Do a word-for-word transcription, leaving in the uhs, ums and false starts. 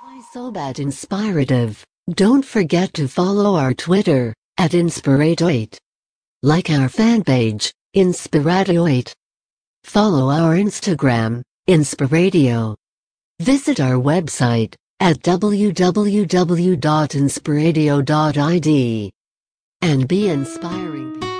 Why so bad inspirative? Don't forget to follow our Twitter, at Inspiratoit. Like our fan page, Inspiratoit. Follow our Instagram, Inspiradio. Visit our website, at w w w dot inspiradio dot i d. And be inspiring people.